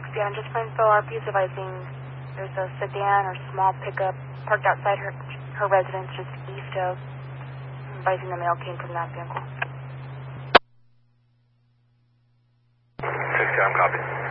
Yeah, just for info, RP is advising there's a sedan or small pickup parked outside her residence just east of, advising the mail came from that vehicle. 6-10, copy.